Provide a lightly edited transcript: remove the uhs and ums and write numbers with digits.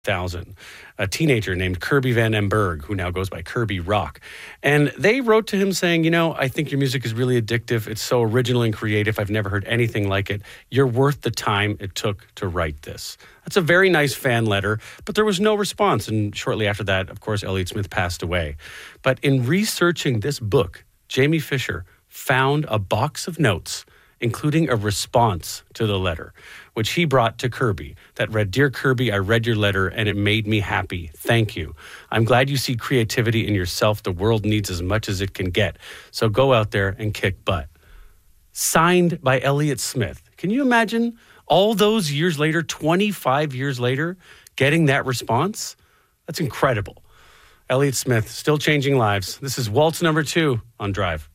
2000, a teenager named Kirby Van Emberg, who now goes by Kirby Rock. And they wrote to him saying, I think your music is really addictive. It's so original and creative. I've never heard anything like it. You're worth the time it took to write this. That's a very nice fan letter, but there was no response. And shortly after that, of course, Elliott Smith passed away. But in researching this book, Jamie Fisher found a box of notes, including a response to the letter, which he brought to Kirby that read, "Dear Kirby, I read your letter and it made me happy. Thank you. I'm glad you see creativity in yourself. The world needs as much as it can get. So go out there and kick butt." Signed by Elliott Smith. Can you imagine all those years later, 25 years later, getting that response? That's incredible. Elliott Smith, still changing lives. This is Waltz number 2 on Drive.